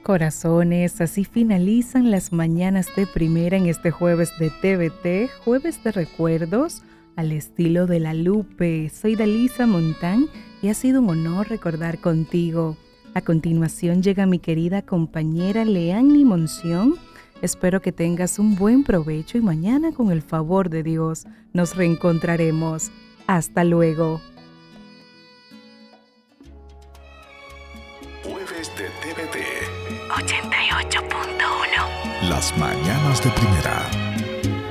Corazones, así finalizan las mañanas de primera en este jueves de TVT, jueves de recuerdos, al estilo de la Lupe. Soy Dalisa Montán y ha sido un honor recordar contigo. A continuación llega mi querida compañera Leanny Monción. Espero que tengas un buen provecho y mañana, con el favor de Dios, nos reencontraremos. Hasta luego. Jueves de TVT 88.1. Las mañanas de primera.